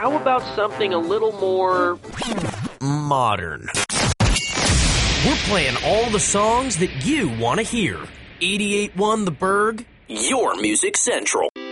how about something a little more modern? We're playing all the songs that you want to hear. 88.1 The Berg, your Music Central.